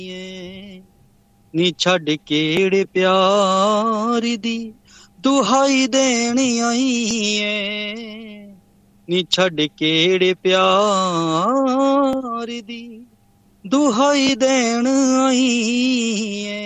ਨੀ ਛੱਡ ਕਿਹੜੇ ਪਿਆਰ ਦੀ ਦੁਹਾਈ ਦੇਣ ਆਈ ਏ, ਨੀ ਛੱਡ ਕਿਹੜੇ ਪਿਆਰ ਦੀ ਦੁਹਾਈ ਦੇਣ ਆਈ ਏ।